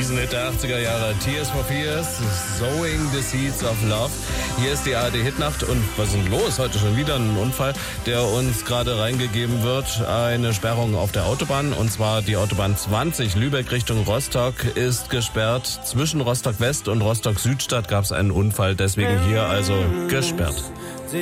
Riesenhit der 80er Jahre. Tears for Fears, Sowing the Seeds of Love. Hier ist die ARD-Hitnacht und was ist denn los? Heute schon wieder ein Unfall, der uns gerade reingegeben wird. Eine Sperrung auf der Autobahn und zwar die Autobahn 20 Lübeck Richtung Rostock ist gesperrt. Zwischen Rostock West und Rostock Südstadt gab es einen Unfall, deswegen hier also gesperrt.